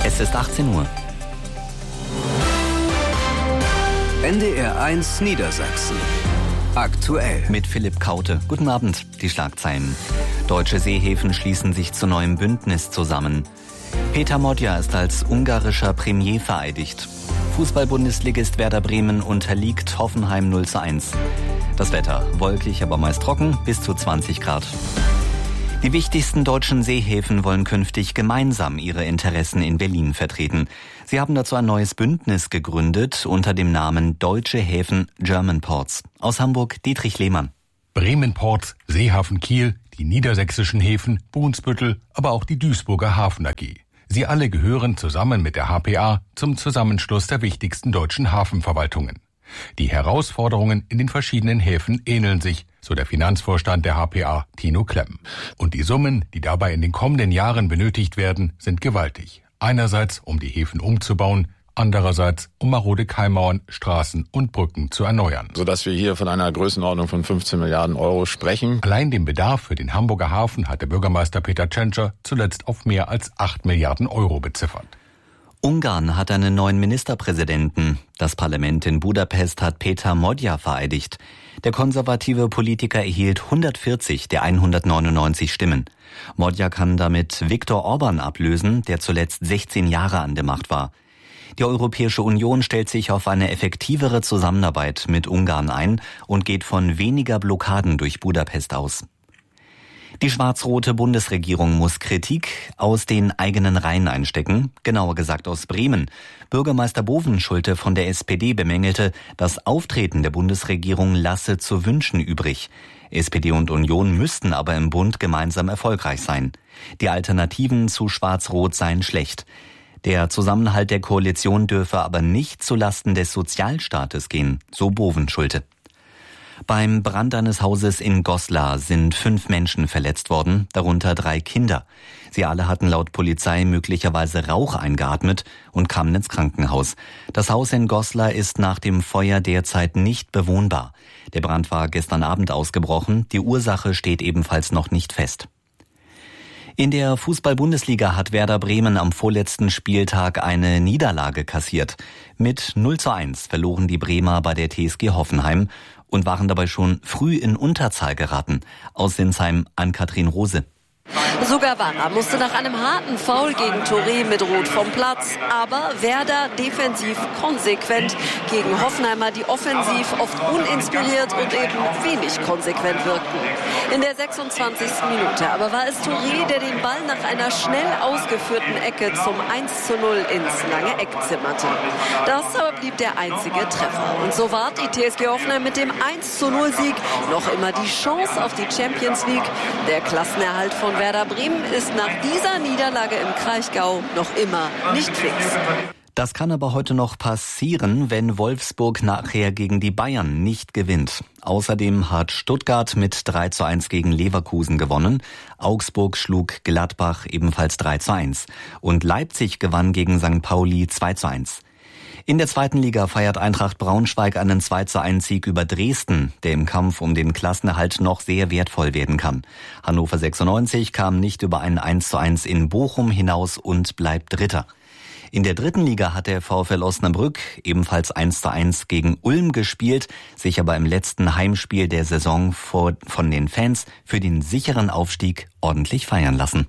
Es ist 18 Uhr. NDR 1 Niedersachsen. Aktuell. Mit Philipp Kaute. Guten Abend. Die Schlagzeilen. Deutsche Seehäfen schließen sich zu neuem Bündnis zusammen. Peter Modja ist als ungarischer Premier vereidigt. Fußball-Bundesligist Werder Bremen unterliegt Hoffenheim 0:1. Das Wetter wolkig, aber meist trocken, bis zu 20 Grad. Die wichtigsten deutschen Seehäfen wollen künftig gemeinsam ihre Interessen in Berlin vertreten. Sie haben dazu ein neues Bündnis gegründet unter dem Namen Deutsche Häfen German Ports. Aus Hamburg Dietrich Lehmann. Bremen Ports, Seehafen Kiel, die niedersächsischen Häfen, Brunsbüttel, aber auch die Duisburger Hafen AG. Sie alle gehören zusammen mit der HPA zum Zusammenschluss der wichtigsten deutschen Hafenverwaltungen. Die Herausforderungen in den verschiedenen Häfen ähneln sich, so der Finanzvorstand der HPA, Tino Klemm. Und die Summen, die dabei in den kommenden Jahren benötigt werden, sind gewaltig. Einerseits, um die Häfen umzubauen, andererseits, um marode Keimmauern, Straßen und Brücken zu erneuern. Sodass wir hier von einer Größenordnung von 15 Milliarden Euro sprechen. Allein den Bedarf für den Hamburger Hafen hat der Bürgermeister Peter Tschentscher zuletzt auf mehr als 8 Milliarden Euro beziffert. Ungarn hat einen neuen Ministerpräsidenten. Das Parlament in Budapest hat Peter Modja vereidigt. Der konservative Politiker erhielt 140 der 199 Stimmen. Modja kann damit Viktor Orban ablösen, der zuletzt 16 Jahre an der Macht war. Die Europäische Union stellt sich auf eine effektivere Zusammenarbeit mit Ungarn ein und geht von weniger Blockaden durch Budapest aus. Die schwarz-rote Bundesregierung muss Kritik aus den eigenen Reihen einstecken, genauer gesagt aus Bremen. Bürgermeister Bovenschulte von der SPD bemängelte, das Auftreten der Bundesregierung lasse zu wünschen übrig. SPD und Union müssten aber im Bund gemeinsam erfolgreich sein. Die Alternativen zu schwarz-rot seien schlecht. Der Zusammenhalt der Koalition dürfe aber nicht zulasten des Sozialstaates gehen, so Bovenschulte. Beim Brand eines Hauses in Goslar sind 5 Menschen verletzt worden, darunter 3 Kinder. Sie alle hatten laut Polizei möglicherweise Rauch eingeatmet und kamen ins Krankenhaus. Das Haus in Goslar ist nach dem Feuer derzeit nicht bewohnbar. Der Brand war gestern Abend ausgebrochen. Die Ursache steht ebenfalls noch nicht fest. In der Fußball-Bundesliga hat Werder Bremen am vorletzten Spieltag eine Niederlage kassiert. Mit 0:1 verloren die Bremer bei der TSG Hoffenheim und waren dabei schon früh in Unterzahl geraten. Aus Sinsheim Ann-Kathrin Rose. Sugawara musste nach einem harten Foul gegen Touré mit Rot vom Platz. Aber Werder defensiv konsequent gegen Hoffenheimer, die offensiv oft uninspiriert und eben wenig konsequent wirkten. In der 26. Minute aber war es Touré, der den Ball nach einer schnell ausgeführten Ecke zum 1:0 ins lange Eck zimmerte. Das aber blieb der einzige Treffer. Und so ward die TSG Hoffenheim mit dem 1:0-Sieg noch immer die Chance auf die Champions League. Der Klassenerhalt von Werder Bremen ist nach dieser Niederlage im Kraichgau noch immer nicht fix. Das kann aber heute noch passieren, wenn Wolfsburg nachher gegen die Bayern nicht gewinnt. Außerdem hat Stuttgart mit 3:1 gegen Leverkusen gewonnen. Augsburg schlug Gladbach ebenfalls 3:1. Und Leipzig gewann gegen St. Pauli 2:1. In der zweiten Liga feiert Eintracht Braunschweig einen 2:1 Sieg über Dresden, der im Kampf um den Klassenerhalt noch sehr wertvoll werden kann. Hannover 96 kam nicht über ein 1:1 in Bochum hinaus und bleibt Dritter. In der dritten Liga hat der VfL Osnabrück ebenfalls 1:1 gegen Ulm gespielt, sich aber im letzten Heimspiel der Saison von den Fans für den sicheren Aufstieg ordentlich feiern lassen.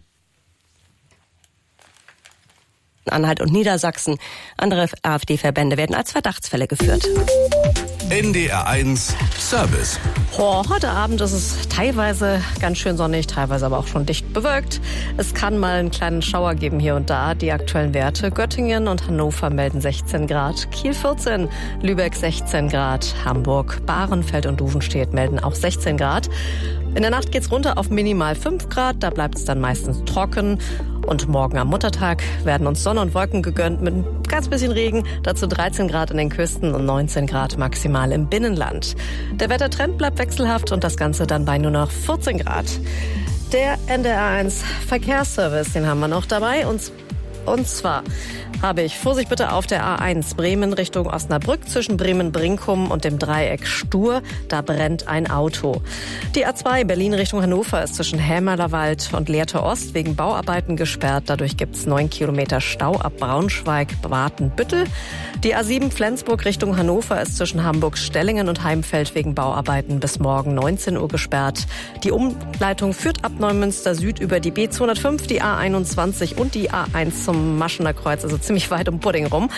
Anhalt und Niedersachsen. Andere AfD-Verbände werden als Verdachtsfälle geführt. NDR 1 Service. Heute Abend ist es teilweise ganz schön sonnig, teilweise aber auch schon dicht bewölkt. Es kann mal einen kleinen Schauer geben hier und da. Die aktuellen Werte: Göttingen und Hannover melden 16 Grad, Kiel 14, Lübeck 16 Grad, Hamburg, Bahrenfeld und Duvenstedt melden auch 16 Grad. In der Nacht geht's runter auf minimal 5 Grad, da bleibt es dann meistens trocken. Und morgen am Muttertag werden uns Sonne und Wolken gegönnt mit ein ganz bisschen Regen. Dazu 13 Grad in den Küsten und 19 Grad maximal im Binnenland. Der Wettertrend bleibt wechselhaft und das Ganze dann bei nur noch 14 Grad. Der NDR 1 Verkehrsservice, den haben wir noch dabei. Und Und zwar habe ich Vorsicht bitte auf der A1 Bremen Richtung Osnabrück zwischen Bremen-Brinkum und dem Dreieck Stur. Da brennt ein Auto. Die A2 Berlin Richtung Hannover ist zwischen Hämerlerwald und Lehrte Ost wegen Bauarbeiten gesperrt. Dadurch gibt es 9 Kilometer Stau ab Braunschweig-Watenbüttel. Die A7 Flensburg Richtung Hannover ist zwischen Hamburg-Stellingen und Heimfeld wegen Bauarbeiten bis morgen 19 Uhr gesperrt. Die Umleitung führt ab Neumünster Süd über die B205, die A21 und die A1 zum Maschener Kreuz, also ziemlich weit um Pudding rum.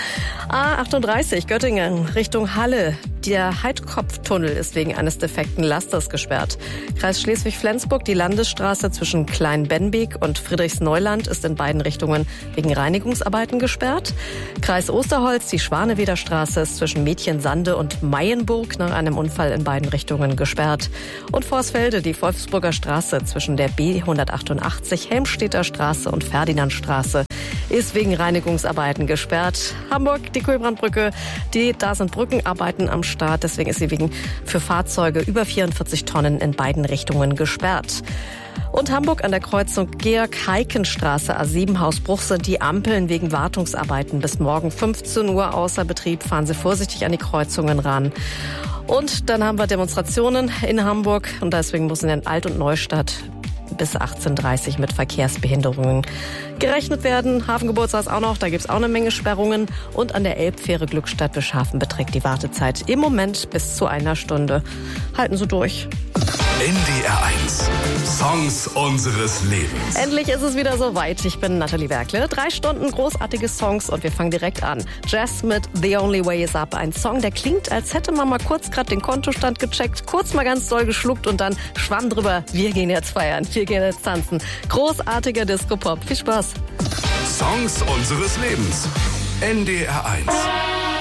A38 Göttingen Richtung Halle. Der Heidkopftunnel ist wegen eines defekten Lasters gesperrt. Kreis Schleswig-Flensburg, die Landesstraße zwischen Klein-Benbeek und Friedrichsneuland ist in beiden Richtungen wegen Reinigungsarbeiten gesperrt. Kreis Osterholz, die Schwanewederstraße ist zwischen Mädchensande und Mayenburg nach einem Unfall in beiden Richtungen gesperrt. Und Vorsfelde, die Wolfsburger Straße zwischen der B188 Helmstedter Straße und Ferdinandstraße ist wegen Reinigungsarbeiten gesperrt. Hamburg, die Kühlbrandbrücke, da sind Brückenarbeiten am Start. Deswegen ist sie für Fahrzeuge über 44 Tonnen in beiden Richtungen gesperrt. Und Hamburg an der Kreuzung Georg-Heiken-Straße A7 Hausbruch sind die Ampeln wegen Wartungsarbeiten bis morgen 15 Uhr außer Betrieb. Fahren Sie vorsichtig an die Kreuzungen ran. Und dann haben wir Demonstrationen in Hamburg und deswegen muss in Alt- und Neustadt bis 18:30 mit Verkehrsbehinderungen gerechnet werden. Hafengeburtstag ist auch noch, da gibt es auch eine Menge Sperrungen. Und an der Elbfähre Glückstadt-Bischhafen beträgt die Wartezeit im Moment bis zu 1 Stunde. Halten Sie durch. NDR 1. Songs unseres Lebens. Endlich ist es wieder soweit. Ich bin Nathalie Werkle. 3 Stunden großartige Songs und wir fangen direkt an. Jazz mit The Only Way Is Up. Ein Song, der klingt, als hätte man mal kurz gerade den Kontostand gecheckt, kurz mal ganz doll geschluckt und dann schwamm drüber. Wir gehen jetzt feiern, wir gehen jetzt tanzen. Großartiger Disco-Pop. Viel Spaß. Songs unseres Lebens. NDR 1.